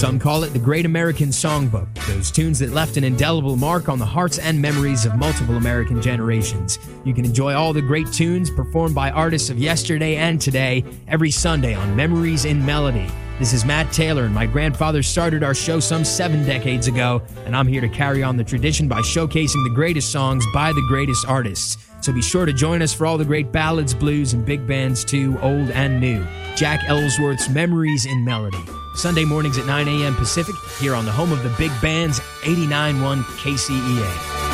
Some call it the Great American Songbook, those tunes that left an indelible mark on the hearts and memories of multiple American generations. You can enjoy all the great tunes performed by artists of yesterday and today every Sunday on Memories in Melody. This is Matt Taylor, and my grandfather started our show some 7 decades ago, and I'm here to carry on the tradition by showcasing the greatest songs by the greatest artists. So be sure to join us for all the great ballads, blues, and big bands too, old and new. Jack Ellsworth's Memories in Melody. Sunday mornings at 9 a.m. Pacific, here on the home of the big bands, 89.1 KCEA.